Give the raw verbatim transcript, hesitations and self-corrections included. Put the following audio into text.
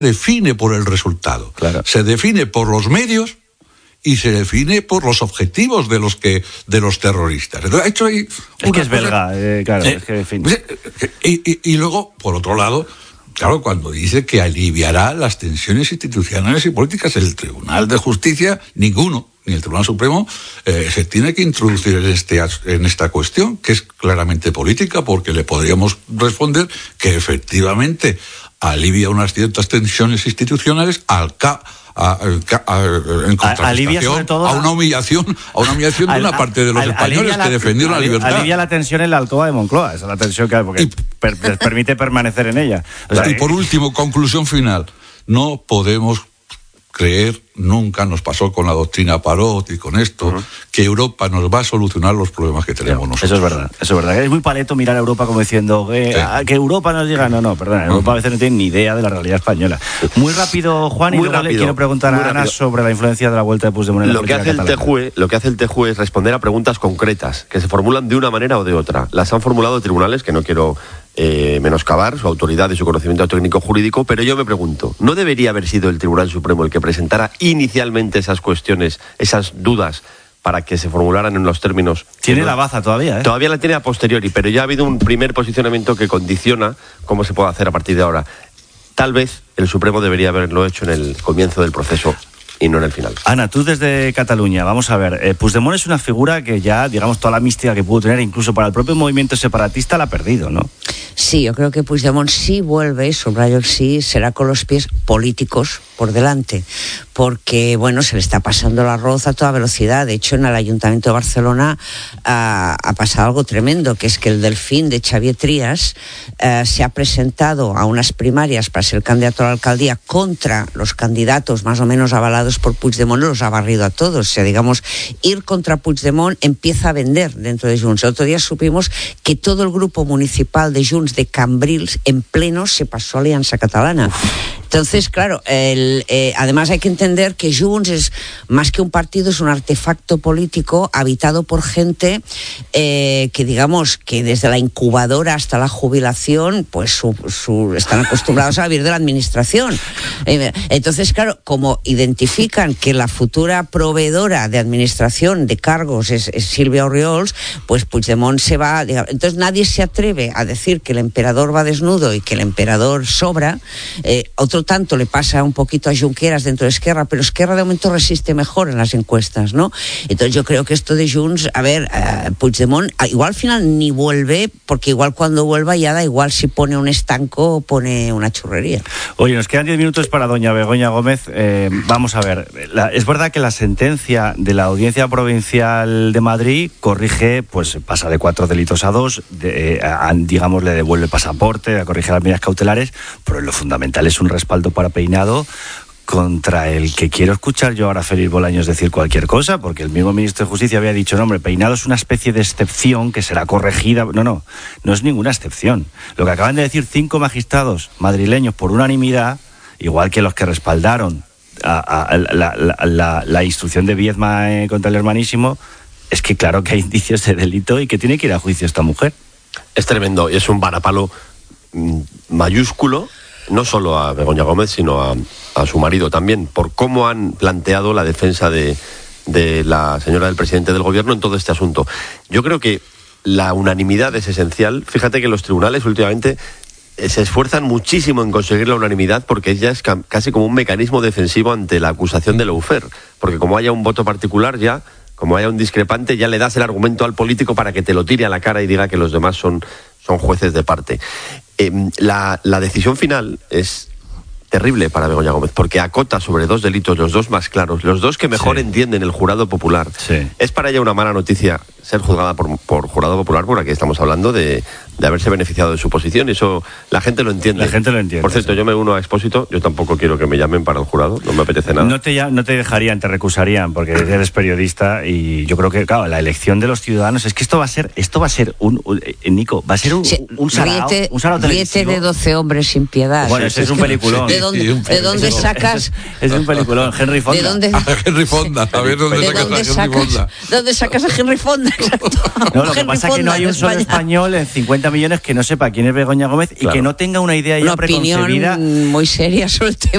define por el resultado. Claro. Se define por los medios y se define por los objetivos de los que de los terroristas. Entonces, ha hecho ahí es que es belga, eh, claro. Eh, es que, en fin. y, y, y luego, por otro lado, claro, cuando dice que aliviará las tensiones institucionales y políticas, el Tribunal de Justicia, ninguno, ni el Tribunal Supremo, eh, se tiene que introducir en, este, en esta cuestión, que es claramente política, porque le podríamos responder que efectivamente alivia unas ciertas tensiones institucionales al ca A, a, a, en contraprestación todo a una humillación a una humillación de una parte de los al, españoles la, que defendieron alivia, la libertad. Alivia la tensión en la alcoba de Moncloa, esa es la tensión que hay, porque y, per, les permite permanecer en ella. O sea, y por último, conclusión final, no podemos creer, nunca nos pasó con la doctrina Parot y con esto, uh-huh. que Europa nos va a solucionar los problemas que tenemos no, nosotros. Eso es verdad, eso es verdad. Es muy paleto mirar a Europa como diciendo eh, sí. a, que Europa nos diga, no, no, perdón, Europa uh-huh. a veces no tiene ni idea de la realidad española. Muy rápido, Juan, muy y luego rápido, le quiero preguntar a Ana sobre la influencia de la vuelta de Puigdemont en la lo que hace el T J U E, Lo que hace el T J U E es responder a preguntas concretas, que se formulan de una manera o de otra. Las han formulado tribunales, que no quiero Eh, menoscabar su autoridad y su conocimiento técnico jurídico, pero yo me pregunto, ¿no debería haber sido el Tribunal Supremo el que presentara inicialmente esas cuestiones, esas dudas, para que se formularan en los términos? Tiene no, la baza todavía, ¿eh? Todavía la tiene a posteriori, pero ya ha habido un primer posicionamiento que condiciona cómo se puede hacer a partir de ahora. Tal vez el Supremo debería haberlo hecho en el comienzo del proceso y no en el final. Ana, tú desde Cataluña, vamos a ver, eh, Puigdemont es una figura que ya, digamos, toda la mística que pudo tener, incluso para el propio movimiento separatista, la ha perdido, ¿no? Sí, yo creo que Puigdemont sí vuelve, subrayo el sí, será con los pies políticos por delante, porque, bueno, se le está pasando el arroz a toda velocidad. De hecho, en el Ayuntamiento de Barcelona ha, ha pasado algo tremendo, que es que el Delfín de Xavier Trias eh, se ha presentado a unas primarias para ser candidato a la alcaldía contra los candidatos más o menos avalados por Puigdemont, los ha barrido a todos. O sea, digamos, ir contra Puigdemont empieza a vender dentro de Junts. El otro día supimos que todo el grupo municipal de Junts de Cambrils en pleno se pasó a Alianza Catalana. Uf. Entonces, claro, el, eh, además hay que entender que Junts es más que un partido, es un artefacto político habitado por gente eh, que, digamos, que desde la incubadora hasta la jubilación, pues su, su, están acostumbrados a vivir de la administración. Eh, entonces, claro, como identifican que la futura proveedora de administración de cargos es, es Sílvia Orriols, pues Puigdemont se va, digamos, entonces nadie se atreve a decir que el emperador va desnudo y que el emperador sobra. Eh, otro tanto le pasa un poquito a Junqueras dentro de Esquerra, pero Esquerra de momento resiste mejor en las encuestas, ¿no? Entonces yo creo que esto de Junts, a ver, uh, Puigdemont igual al final ni vuelve, porque igual cuando vuelva ya da igual si pone un estanco o pone una churrería. Oye, nos quedan diez minutos para doña Begoña Gómez. Eh, vamos a ver, la, es verdad que la sentencia de la Audiencia Provincial de Madrid corrige, pues pasa de cuatro delitos a dos, de, eh, a, digamos, le devuelve pasaporte, corrige las medidas cautelares, pero lo fundamental es un respaldo para Peinado, contra el que quiero escuchar yo ahora a Félix Bolaños decir cualquier cosa, porque el mismo ministro de Justicia había dicho, no, hombre, Peinado es una especie de excepción que será corregida. No, no, no es ninguna excepción. Lo que acaban de decir cinco magistrados madrileños por unanimidad, igual que los que respaldaron a, a, a la, la, la, la instrucción de Viedma eh, contra el hermanísimo, es que claro que hay indicios de delito y que tiene que ir a juicio esta mujer. Es tremendo, y es un varapalo mmm, mayúsculo, no solo a Begoña Gómez, sino a, a su marido también, por cómo han planteado la defensa de, de la señora del presidente del gobierno en todo este asunto. Yo creo que la unanimidad es esencial. Fíjate que los tribunales últimamente se esfuerzan muchísimo en conseguir la unanimidad, porque ya es casi como un mecanismo defensivo ante la acusación de lawfare, porque como haya un voto particular ya, como haya un discrepante, ya le das el argumento al político para que te lo tire a la cara y diga que los demás son, son jueces de parte. Eh, la, la decisión final es terrible para Begoña Gómez, porque acota sobre dos delitos, los dos más claros, los dos que mejor sí. entienden el jurado popular. Sí. Es para ella una mala noticia ser juzgada por, por jurado popular, porque aquí estamos hablando de, de haberse beneficiado de su posición, y eso la gente lo entiende. La gente lo entiende. Por cierto, sí. yo me uno a Expósito, yo tampoco quiero que me llamen para el jurado, no me apetece nada. No te, no te dejarían, te recusarían, porque eres periodista, y yo creo que, claro, la elección de los ciudadanos, es que esto va a ser, esto va a ser un, un eh, Nico, va a ser un, sí, un sarao, riete, un sarao televisivo. Riete de doce hombres sin piedad. Bueno, ese es, es un peliculón. ¿De dónde, sí, ¿de dónde sacas? Es, es un peliculón, Henry Fonda. ¿De dónde? A Henry Fonda, a ver dónde, ¿De sacas, dónde a Henry sacas? Fonda. ¿Dónde sacas a Henry Fonda? Exacto. No, lo que Henry pasa es que no hay un solo España. español en cincuenta millones que no sepa quién es Begoña Gómez y claro. que no tenga una idea ya una preconcebida. Opinión muy seria sobre el tema.